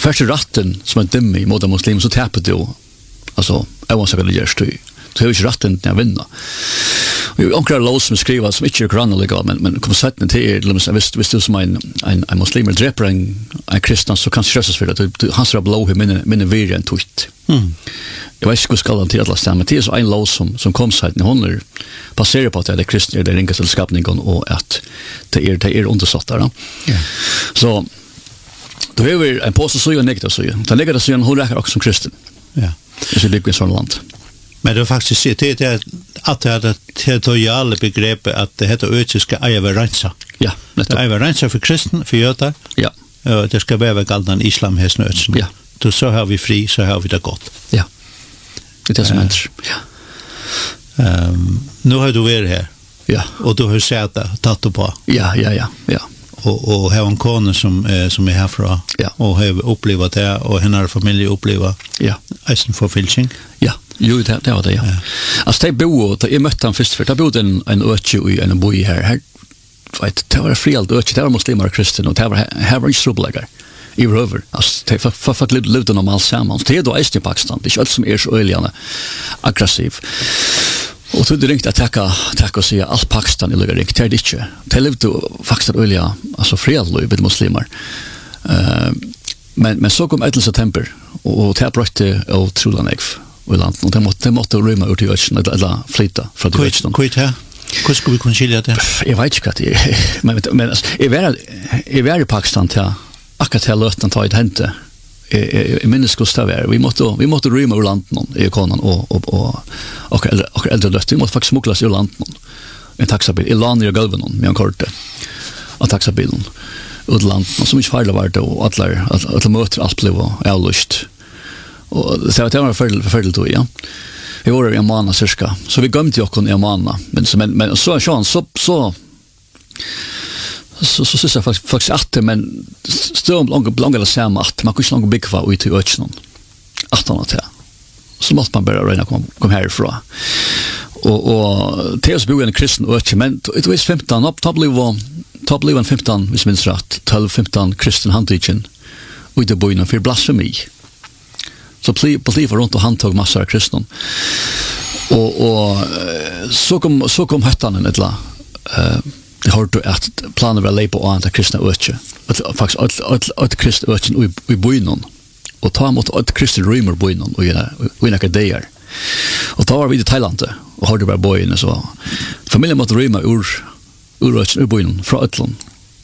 första ratten som dömer i mot muslimer så tappar du alltså jag måste säga det görs du har ju ratten när vinna. Och onklar lås som skriver som inte är grann men kommer sätta till visst du som en muslimer dräper en kristen så kan stressas för att du hans blå minne värre än tutt. Jag vet inte hur ska till alla stämma till så en lås som kom så att ni håller passerar på att det är kristen är det ringa till skapningen och att det är undersatta då. Så då är vi en påse så ju negativ så ju. Den negativa så hon räcker också som kristen. Ja. Det är det i sån land. Men det faktiskt det är att det territoriala begreppet att det heter ötiska överrensa. Ja, det är överrensa för kristen för judar. Ja. Det ska vara galdan islam häsnötsen. Ja. Då så har vi fri så har vi det gott. Ja. Det är som människor. Ja. Nu har du varit här. Ja. Och du har sett det tatt på. Ja. Och har en kone som är härifrån. Ja. Och har upplevt det och hennes familj upplevt. Ja. Eisen förfylsing. Ja. Jo, det var det, ja. Alltså, det jag mötte han först för, det bodde en ötje i en boi här. Det var frialt ötje, det var muslimer och kristen, och det var inte strubbläggar i röver. Alltså, det var folk levde normalt samman. Det är då eisen i Pakistan, det är inte allt som är så öljande aggressiv. Och så det ringt att tacka och säga allt Pakistan är lugga ringt, det är det inte. Det levde faktiskt att ölja, alltså frialt med muslimer. Men så kom 11 september, och det brötte otroligt negv. I landet, och det måtte rymma ut i ötjen, eller flytta fra de ötjen. Hur ska vi kunna skilja det? Jag vet inte vad det är. Men jag var i Pakistan till akkurat till löten ta ett hente. I minnes Gustav vi måtte rymma ur landet i konan och äldre löt. Vi måtte faktiskt smugglas ur landet en taxabil. I land i gulven med en korte av taxabilen ut landet. Och så mycket farlig var det, och alla möter allt blev avlyst. Och det var förfärligt då, ja. Vi var i en månad cirka. Så vi gömde ju också i en månad. Men så syns jag faktiskt att det, men stod långt eller samma att man kunde inte långt bygga ut i ötchen. 18 till. Så måste man börja röna komma härifrån. Och till oss bor en kristen ötchen, men det var 15, ta blev en 15, hvis minns rätt, 12-15 kristen handtiken och det bor för blasfemi. Så blev runt och handtog massor av kristna. Och så kom höttanen ettla. Det har du att planer var på andra kristna ötje. Faktiskt att kristna ötjen i boinon. Och ta emot att kristna rymer boinon och några dagar. Och ta var vi i Thailand och hörde bara bojen så. Familjen måste ryma ur ötjen ur boinon från Ötland.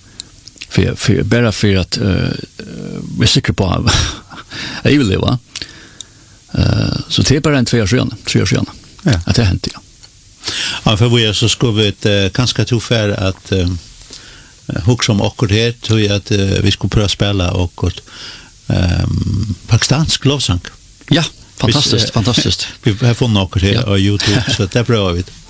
För att vi är säkra på att jag vill leva. Så det är bara en 3 år sedan att det har hänt, ja. Ja, för vi så ska vi ganska tillfälle att huxa om akkurat här, tror jag att vi skulle pröva spela och pakistansk lovsang. Ja, fantastiskt. Vi har funnit akkurat här på YouTube, så det är bra.